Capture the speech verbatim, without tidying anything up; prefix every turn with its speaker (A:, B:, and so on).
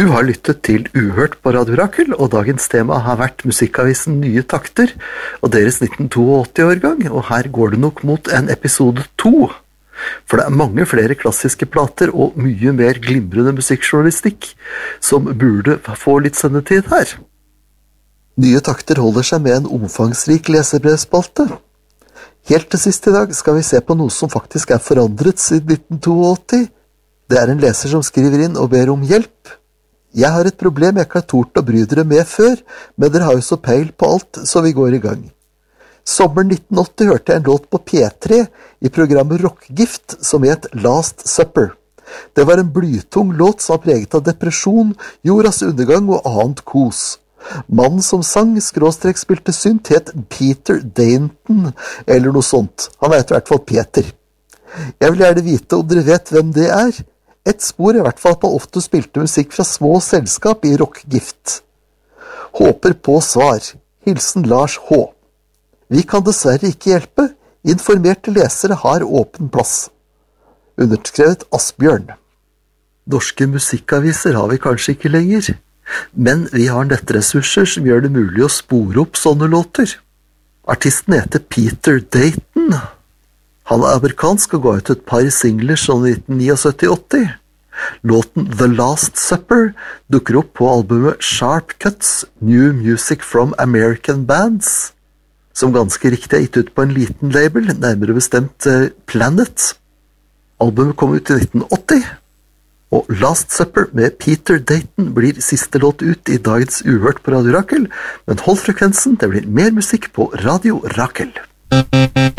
A: Du har lyttet til Uhørt på Radio Rakel, og dagens tema har vært musikkavisen Nye Takter og deres nitten åttito-årgang, og her går det nok mot en episode to. For det er mange flere klassiske plater og mye mer glimrende musikkjournalistikk som burde få litt sendetid her. Nye Takter holder seg med en omfangsrik leserbrevspalte. Helt til sist i dag skal vi se på noe som faktisk er forandret siden nitten åttito. Det er en leser som skriver inn og ber om hjelp. Jeg har et problem jeg ikke har tort å bry dere med før, men dere har jo så peil på alt, så vi går i gang. Sommeren nitten åtti hørte jeg en låt på P tre i programmet Rockgift som het Last Supper. Det var en blytung låt som var preget av depresjon, jordas undergang og annet kos. Mannen som sang, skråstrek spilte synt, het Peter Dainton, eller noe sånt. Han heter i hvert fall Peter. Jeg vil gjerne vite om dere vet hvem det er. Et spor i hvert fall på ofte spilte musikk fra små selskap i Rockgift. Håper på svar. Hilsen Lars H. Vi kan dessverre ikke hjelpe. Informerte lesere har åpen plass. Underskrevet Asbjørn. Norske musikkaviser har vi kanskje ikke lenger, men vi har nettressurser som gjør det mulig å spore opp sånne låter. Artisten heter Peter Dainton. Han er amerikansk og ga ut et par singler som nitten syttini åtti. Låten The Last Supper dukker opp på albumet Sharp Cuts, New Music from American Bands, som ganske riktig er gitt ut på en liten label, nærmere bestemt Planet. Albumet kom ut i nitten åtti, og Last Supper med Peter Dainton blir siste låt ut i dagens Uhørt på Radio Rakel, men hold frekvensen, det blir mer musikk på Radio Rakel.